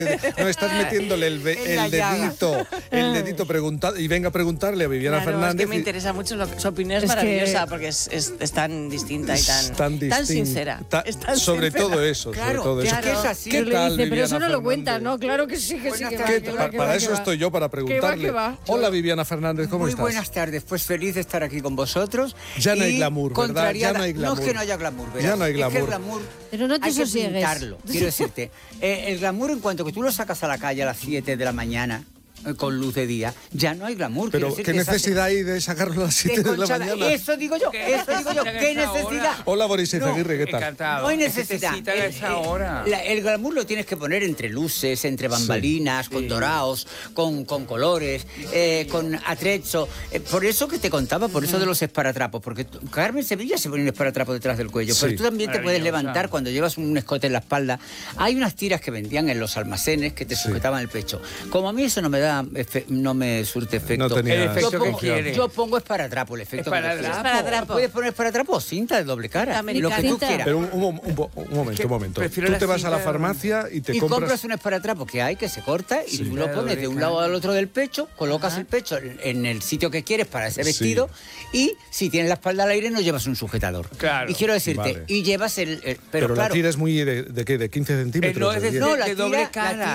No, estás metiéndole el dedito y venga a preguntarle a Viviana Fernández. Es que me interesa mucho, su opinión es maravillosa, porque es tan distinta y tan sincera. Sobre todo eso, claro, sobre todo eso. Es así. ¿Qué tal, dice, pero eso no Fernández? lo cuentas, ¿no? Claro que sí, que sí. Para eso estoy yo, para preguntarle. ¿Qué va? Hola, Viviana Fernández, ¿cómo estás? Muy buenas tardes, pues feliz de estar aquí con vosotros. Ya no hay glamour, ¿verdad? Ya no hay glamour. No es que no haya glamour, ¿verdad? Ya no hay glamour. Es que el glamour pero no te hay que sosiegues. pintarlo, quiero decirte. El glamour, en cuanto que tú lo sacas a la calle a las 7 de la mañana, con luz de día, ya no hay glamour. Pero ¿qué necesidad hay de sacarlo a las 7 de la mañana? Eso digo yo, ¿qué necesidad? Hola, Boris Izaguirre, ¿qué tal? Encantado. No hay necesidad. Esa hora. El glamour lo tienes que poner entre luces, entre bambalinas, con dorados, con colores, con atrezzo. Por eso que te contaba, por eso de los esparatrapos, porque Carmen Sevilla se pone un esparatrapo detrás del cuello, pero tú también te puedes levantar cuando llevas un escote en la espalda. Hay unas tiras que vendían en los almacenes que te sujetaban el pecho. Como a mí eso no me surte efecto. No tenía el efecto que quiere. Yo pongo esparadrapo, el efecto Esparadrapo. Puedes poner esparadrapo o cinta de doble cara, lo que tú quieras. Pero un momento. Tú te vas a la farmacia y te compras un esparatrapo que hay, que se corta, y tú lo pones de un lado al otro del pecho, colocas el pecho en el sitio que quieres para ese vestido, y si tienes la espalda al aire no llevas un sujetador. Claro. Y quiero decirte, y llevas pero claro, la tira es muy ¿de qué? ¿De 15 centímetros? De doble cara.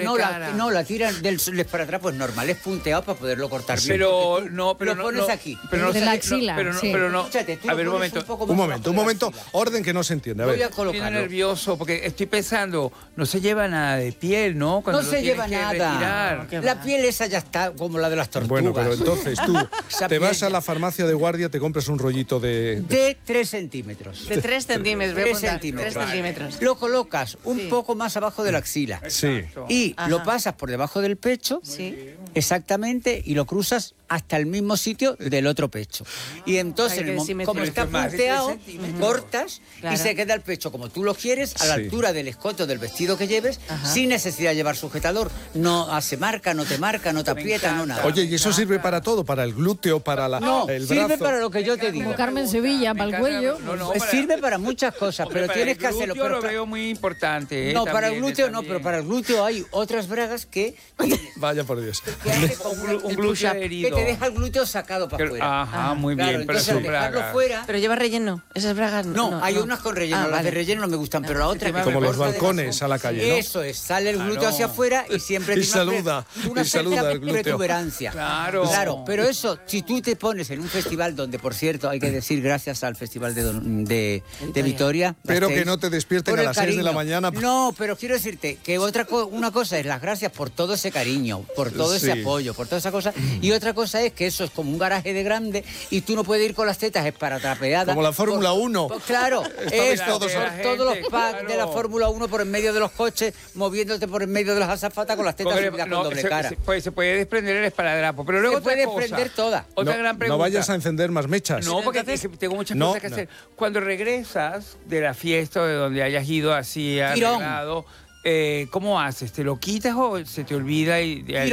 La tira del esparatrapo es normal, es punteado para poderlo cortar bien. Pero lo pones aquí. De la axila. Pero no. Escúchate, tú A ver, lo un pones momento. Un momento. Orden que no se entiende. A Voy a ver. Estoy colocarlo. nervioso porque estoy pensando, no se lleva nada de piel, ¿no? Cuando No lo se tienes lleva que nada. retirar. La piel esa ya está como la de las tortugas. Bueno, pero entonces tú Esa te vas piel a la farmacia de guardia, te compras un rollito de 3 centímetros. De 3 centímetros, voy a 3 apuntar, centímetros. 3 centímetros. Lo colocas un poco más abajo de la axila. Sí. Y lo pasas por debajo del pecho, exactamente, y lo cruzas hasta el mismo sitio del otro pecho. Y entonces, Hay que como está Más de 3 punteado, centímetros. cortas Claro. y se queda el pecho como tú lo quieres, a la altura del escote del vestido que lleves, sin necesidad de llevar sujetador. No hace marca, no te aprieta, no nada. Oye, ¿y eso sirve para todo? ¿Para el glúteo, para el sirve brazo? para lo que yo te digo. Como Carmen Sevilla, para el cuello. Sirve para muchas cosas, Hombre, pero para tienes el que hacerlo. glúteo Pero lo veo muy importante. no, para el También, glúteo no, también. pero para el glúteo hay otras bragas que Vaya por Dios. hace como Un el glúteo push-up, herido. que te deja el glúteo sacado para afuera. Ajá, muy Claro, bien, pero entonces al son dejarlo bragas. fuera. Pero lleva relleno, esas bragas No, hay unas con relleno, las de relleno no me gustan, pero la otra que Como me los corta balcones debajo. a la calle, ¿no? Eso es, sale el glúteo hacia afuera y siempre Y tiene saluda, una y saluda cierta el glúteo. protuberancia. Claro. Pero eso, si tú te pones en un festival donde, por cierto, hay que decir gracias al Festival de Vitoria. Pero que Gasteiz, no te despierten por a el las 6 de la cariño. mañana. No, pero quiero decirte que una cosa es las gracias por todo ese cariño, por todo ese apoyo, por toda esa cosa, y otra cosa es que eso es como un garaje de grande y tú no puedes ir con las tetas esparatrapeadas. Como la Fórmula 1. Claro, Estabais todos los packs de la Fórmula 1 por en medio de los coches, moviéndote por en medio de las azafatas con las tetas subidas con doble cara. Se puede desprender el esparadrapo, pero luego Se puede desprender toda. Otra gran pregunta. No vayas a encender más mechas. No, porque es que tengo muchas cosas que hacer. Cuando regresas de la fiesta o de donde hayas ido así arreglado, ¿cómo haces? ¿Te lo quitas o se te olvida?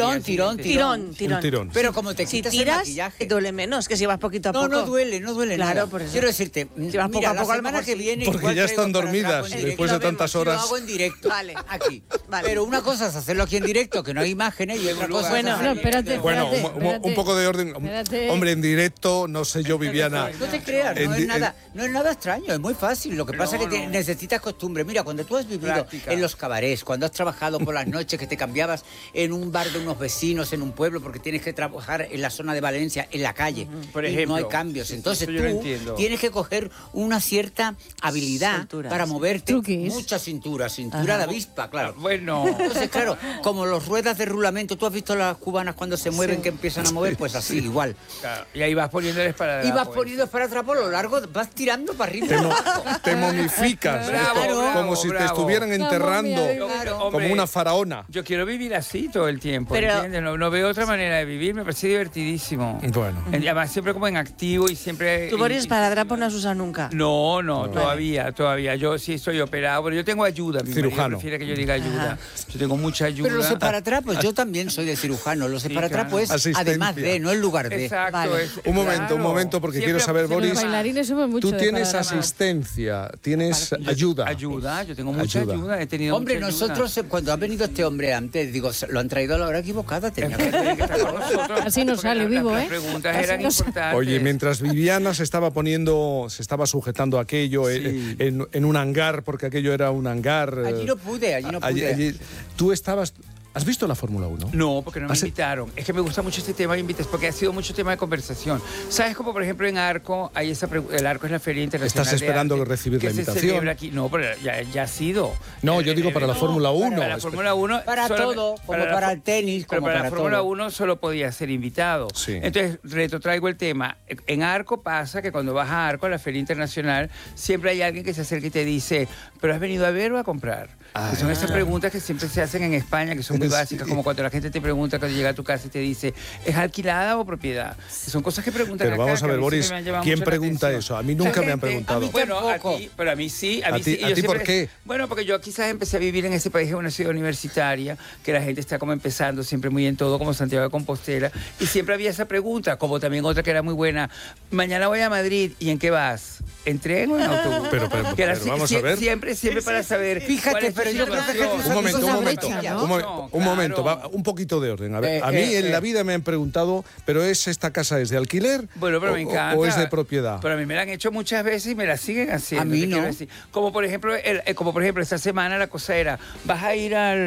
Tirón. Pero como te Si quitas el tiras, maquillaje... duele menos que si vas poquito a poco. No duele Claro, nada. por eso. Quiero decirte, Si vas poco a poco, la a lo semana mejor que sí. viene... Porque igual ya traigo están dormidas esparadrapo en después de tantas Lo horas. hago en directo, Vale. aquí. Vale. Pero una cosa es hacerlo aquí en directo, que no hay imágenes, y otra cosa Bueno, es No, hacerlo... espérate. Bueno, un poco de orden. Espérate. Hombre, en directo, no sé yo, Viviana. No te creas, no es nada extraño, es muy fácil. Lo que pasa es que necesitas costumbre. Mira, cuando tú has vivido Práctica. en los cabarets, cuando has trabajado por las noches, que te cambiabas en un bar de unos vecinos, en un pueblo, porque tienes que trabajar en la zona de Valencia, en la calle, Por y ejemplo. no hay cambios. Entonces Eso yo lo tú entiendo. tienes que coger una cierta habilidad Cintura, para sí. moverte. Truquis. Mucha cintura de avispa, claro. Bueno. Entonces, claro, como los ruedas de rulamento, ¿tú has visto las cubanas cuando se mueven que empiezan a mover? Pues así, igual. Claro, y ahí vas poniendo el esparadrapo. Y vas poniendo esparadrapo a lo largo, vas tirando para arriba. Te momificas. Bravo, esto, bravo, como si te bravo. estuvieran enterrando. Claro. Como una faraona. Yo quiero vivir así todo el tiempo, Pero- ¿entiendes? No veo otra manera de vivir, me parece divertidísimo. Bueno. Además, siempre como en activo y siempre... Tú, Boris, esparadrapo no has usado nunca. No, todavía. Yo sí estoy operado, pero yo tengo ayuda. Mi marido Cirujano. prefiere que yo diga ayuda. Yo tengo mucha ayuda. Pero los esparatrapos, yo también soy de cirujano. Los esparatrapos es Asistencia. además de, no en lugar de. Exacto. Vale. Un momento, porque quiero saber, Los Boris. bailarines somos mucho Tú de tienes esparadrapo. asistencia, tienes ayuda. Yo tengo mucha ayuda. He tenido Hombre, Hombre, nosotros cuando ha venido este hombre antes, digo, lo han traído a la hora equivocada. Tenía que estar con nosotros. Así no sale vivo, Las preguntas eran importantes. Oye, mientras Viviana se estaba sujetando aquello en un hangar, porque aquello era un hangar. Allí no pude. Tú estabas... ¿Has visto la Fórmula 1? No, porque no me invitaron. Es que me gusta mucho este tema de invitas, porque ha sido mucho tema de conversación. ¿Sabes como por ejemplo en Arco, el Arco es la Feria Internacional ¿Estás esperando de arte, recibir la invitación? Se celebra aquí. No, pero ya ha sido. No, yo digo para la Fórmula 1. Para la Fórmula 1. Para todo, como para el tenis, como para para la Fórmula todo. 1 solo podía ser invitado. Sí. Entonces, retrotraigo el tema. En Arco pasa que cuando vas a Arco, a la Feria Internacional, siempre hay alguien que se acerca y te dice, ¿pero has venido a ver o a comprar? Que son esas preguntas que siempre se hacen en España, que son muy básicas, como cuando la gente te pregunta cuando llega a tu casa y te dice, ¿es alquilada o propiedad? Que son cosas que preguntan Pero acá, vamos a ver, Boris, ¿quién pregunta eso? A mí nunca me han preguntado. Bueno, a ti, pero a mí sí. ¿A ti por qué? Bueno, porque yo quizás empecé a vivir en ese país, en una ciudad universitaria, que la gente está como empezando siempre muy en todo, como Santiago de Compostela, y siempre había esa pregunta, como también otra que era muy buena, mañana voy a Madrid, ¿y en qué vas? ¿En tren o en autobús? Pero vamos a ver. Siempre para saber. Fíjate, pero yo creo que un momento, un poquito de orden. A ver, a mí en la vida me han preguntado, ¿pero esta casa es de alquiler? Bueno, pero me encanta. ¿O es de propiedad? Pero a mí me la han hecho muchas veces y me la siguen haciendo. A mí no. Como por ejemplo, esta semana la cosa era, vas a ir a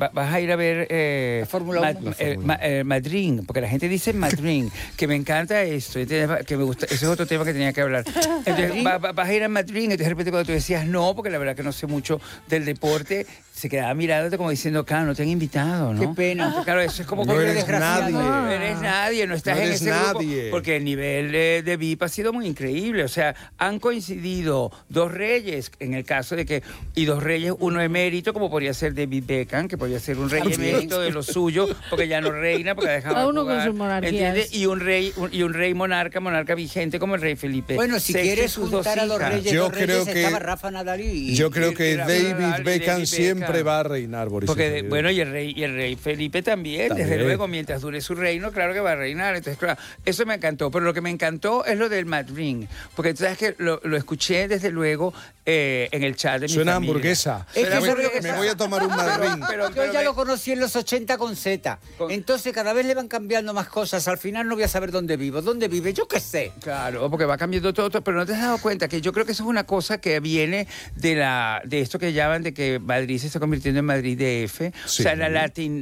ver Fórmula 1. Madrid, porque la gente dice Madrid, que me encanta esto, que me gusta, ese es otro tema que tenía que hablar. Entonces, vas a ir a Madrid, y de repente cuando tú decías no, porque la verdad que no sé mucho del deporte, se quedaba mirándote como diciendo, claro, no te han invitado, ¿no? Qué pena. Porque, claro, eso es como no eres nadie. No eres nadie, no estás en ese grupo. Nadie. Porque el nivel de VIP ha sido muy increíble. O sea, han coincidido dos reyes, en el caso de que, y dos reyes, uno emérito, como podría ser David Beckham, que podría ser un rey emérito de lo suyo, porque ya no reina, porque ha dejado a uno jugar, con sus monarquías. ¿entiendes? Y un rey monarca vigente como el rey Felipe. Bueno, si quieres juntar a los reyes, estaba Rafa Nadal y... Yo creo que David Beckham siempre va a reinar, Boris. Porque, bueno, y el rey Felipe también, desde luego, mientras dure su reino, claro que va a reinar. Entonces, claro, eso me encantó. Pero lo que me encantó es lo del Madrid, porque tú sabes que lo escuché, desde luego, en el chat de mi Suena familia. hamburguesa. Es que me voy a tomar un Madrid. Yo ya lo conocí en los 80 con Z. Entonces cada vez le van cambiando más cosas. Al final no voy a saber dónde vivo. ¿Dónde vive? Yo qué sé. Claro, porque va cambiando todo, pero no te has dado cuenta que yo creo que eso es una cosa que viene de esto que llaman de que Madrid se está convirtiendo en Madrid DF. Sí. O sea, la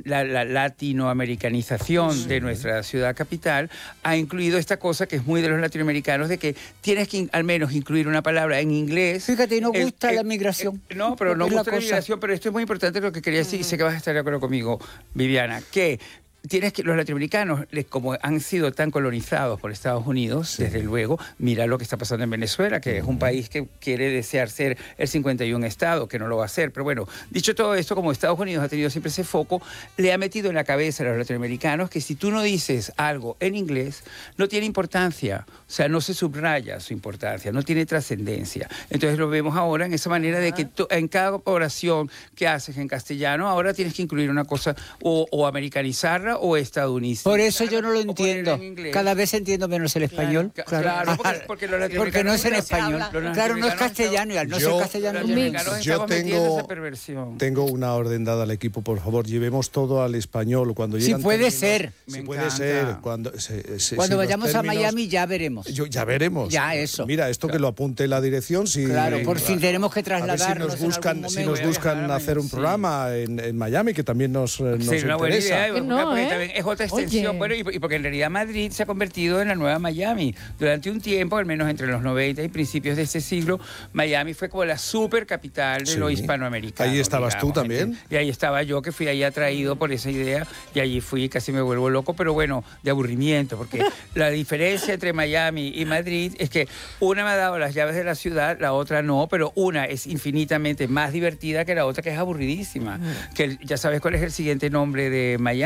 latinoamericanización de nuestra ciudad capital ha incluido esta cosa que es muy de los latinoamericanos, de que tienes que al menos incluir una palabra en inglés. Fíjate, y no gusta la migración. No, pero no gusta la migración, pero esto es muy importante lo que quería decir, y sé que vas a estar de acuerdo conmigo, Viviana, que los latinoamericanos, como han sido tan colonizados por Estados Unidos, desde luego, mira lo que está pasando en Venezuela, que es un país que quiere desear ser el 51 estado, que no lo va a hacer. Pero bueno, dicho todo esto, como Estados Unidos ha tenido siempre ese foco, le ha metido en la cabeza a los latinoamericanos que si tú no dices algo en inglés, no tiene importancia. O sea, no se subraya su importancia, no tiene trascendencia. Entonces lo vemos ahora en esa manera de que en cada oración que haces en castellano, ahora tienes que incluir una cosa o americanizarla o estadounidense. Por eso yo no lo entiendo. Cada vez entiendo menos el español. Claro, porque no es en español. Claro, no es castellano. Y al no ser castellano, yo tengo una orden dada al equipo. Por favor, llevemos todo al español. Cuando si puede ser. Si puede ser. Cuando vayamos a Miami ya veremos. Ya veremos. Ya eso. Mira, esto que lo apunte la dirección. Claro, por fin tenemos que trasladarnos. Si nos buscan hacer un programa en Miami, que también nos interesa. Una buena idea, porque también es otra extensión. Bueno, y porque en realidad Madrid se ha convertido en la nueva Miami. Durante un tiempo, al menos entre los 90 y principios de este siglo, Miami fue como la super capital de lo hispanoamericano. Ahí estabas tú también. Y ahí estaba yo, que fui ahí atraído por esa idea, y allí fui, casi me vuelvo loco, pero bueno, de aburrimiento, porque la diferencia entre Miami y Madrid es que una me ha dado las llaves de la ciudad, la otra no, pero una es infinitamente más divertida que la otra, que es aburridísima. Que ya sabes cuál es el siguiente nombre de Miami, la llave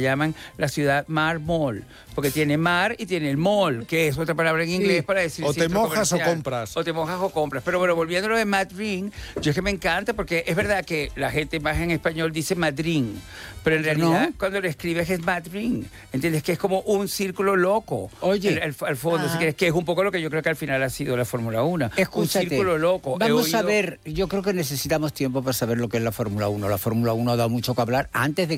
llaman la ciudad Mall, porque tiene mar y tiene el mall, que es otra palabra en inglés para decir o te mojas o compras. O te mojas o compras. Pero bueno, volviendo a lo de Madrid, yo es que me encanta porque es verdad que la gente más en español dice Madrid, pero en realidad cuando lo escribes es Madrid, ¿entiendes? Que es como un círculo loco. Oye. Al fondo, si quieres, que es un poco lo que yo creo que al final ha sido la Fórmula 1. Escúchate, un círculo loco. Vamos a ver, yo creo que necesitamos tiempo para saber lo que es la Fórmula 1. La Fórmula 1 ha dado mucho que hablar antes de